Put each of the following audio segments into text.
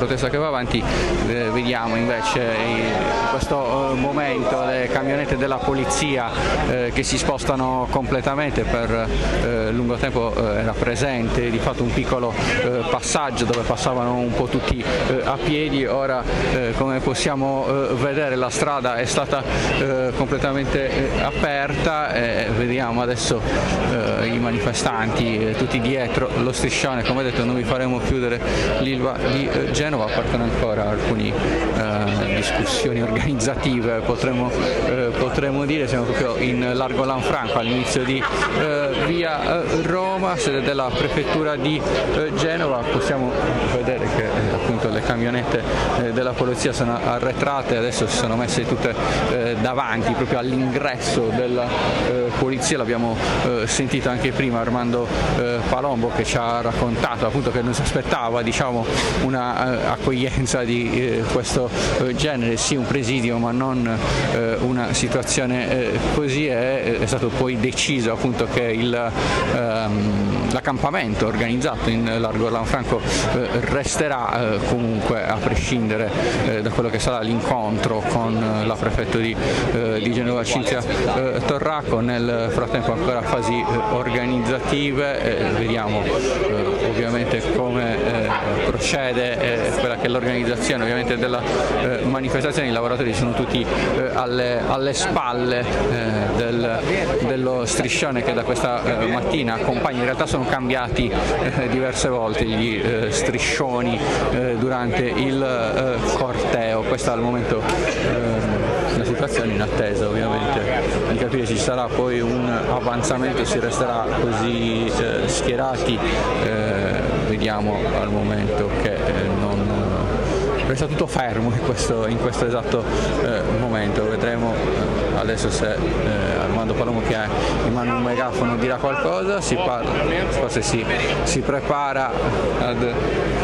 protesta che va avanti. Vediamo invece in questo momento le camionette della polizia che si spostano completamente. Per lungo tempo era presente di fatto un piccolo passaggio dove passavano un po' tutti a piedi. Ora come possiamo vedere la strada è stata completamente aperta e vediamo adesso i manifestanti tutti dietro lo striscione. Come detto, non vi faremo chiudere l'Ilva di Genova, partono ancora alcune discussioni organizzative, potremmo dire. Siamo proprio in largo Lanfranco all'inizio di via Roma, sede della prefettura di Genova. Possiamo vedere che appunto le camionette della polizia sono arretrate, adesso si sono messe tutte davanti proprio all'ingresso della polizia. L'abbiamo sentito anche prima Armando Palombo, che ci ha raccontato appunto che non si aspettava, diciamo, una accoglienza di questo genere, sì un presidio ma non una situazione così. È stato poi deciso appunto che l'accampamento organizzato in largo Lanfranco resterà comunque, a prescindere da quello che sarà l'incontro con la prefetto di Genova Cinzia Torraco. Nel frattempo ancora fasi organizzative, vediamo ovviamente come procede quella che è l'organizzazione ovviamente della manifestazione. I lavoratori sono tutti alle spalle dello striscione che da questa mattina accompagna. In realtà sono cambiati diverse volte gli striscioni durante il corteo. Questa al momento la situazione, in attesa ovviamente di capire se ci sarà poi un avanzamento, si resterà così schierati. Vediamo al momento che resta tutto fermo in questo esatto momento. Vedremo adesso se Armando Palombo, che ha in mano un megafono, dirà qualcosa. Forse si prepara ad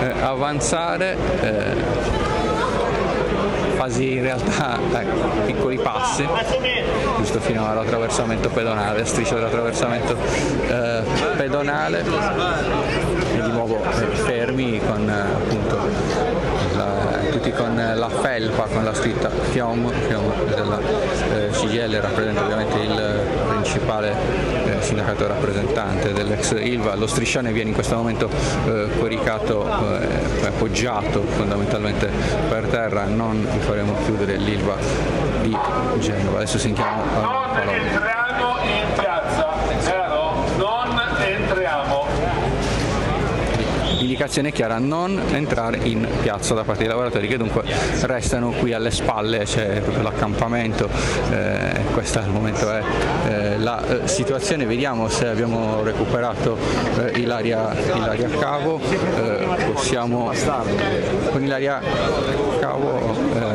avanzare. Quasi in realtà piccoli passi, giusto fino all'attraversamento pedonale, striscia dell'attraversamento pedonale, e di nuovo fermi con appunto tutti con la felpa con la scritta FIOM della CGIL, rappresenta ovviamente il principale sindacato rappresentante dell'ex Ilva. Lo striscione viene in questo momento coricato, appoggiato fondamentalmente per terra. Non vi faremo chiudere l'Ilva di Genova. Adesso sentiamo non entriamo in piazza, non entriamo. Indicazione chiara: non entrare in piazza da parte dei lavoratori, che dunque restano qui alle spalle. C'è proprio l'accampamento. Questa al momento è la situazione. Vediamo se abbiamo recuperato Ilaria Cavo. Possiamo con Ilaria Cavo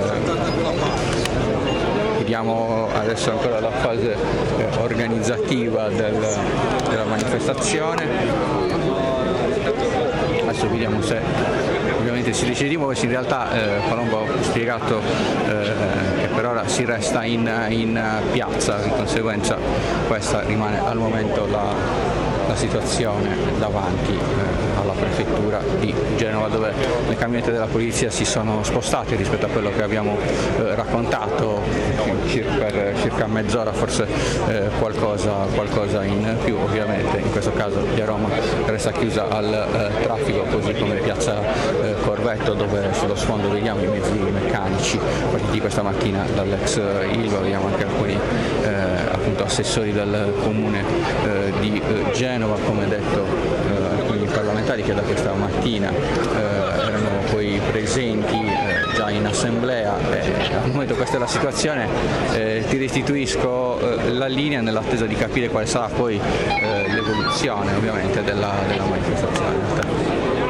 vediamo adesso ancora la fase organizzativa della manifestazione. Adesso vediamo se ovviamente si decide di muoversi. In realtà Palombo ha spiegato che per ora si resta in piazza, di conseguenza questa rimane al momento la situazione davanti alla prefettura di Genova, dove le camionette della polizia si sono spostate rispetto a quello che abbiamo raccontato per circa mezz'ora, forse qualcosa in più. Ovviamente in questo caso via Roma resta chiusa al traffico, così come piazza Corvetto, dove sullo sfondo vediamo i mezzi meccanici partiti questa mattina dall'ex Ilva. Vediamo anche alcuni appunto assessori del comune di Genova, come detto alcuni parlamentari che da questa mattina erano poi presenti già in assemblea. Al momento questa è la situazione. Ti restituisco la linea nell'attesa di capire quale sarà poi l'evoluzione ovviamente della manifestazione.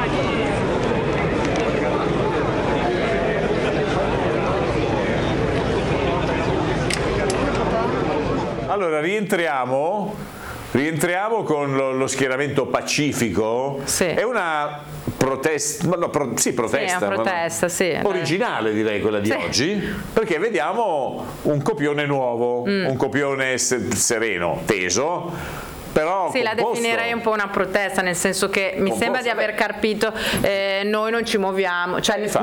Allora rientriamo con lo schieramento pacifico. Sì. È una protesta, Sì, è una protesta, sì. Originale direi quella di oggi, perché vediamo un copione nuovo, un copione sereno, teso. Però sì, la definirei un po' una protesta, nel senso che mi sembra di aver capito, noi non ci muoviamo, cioè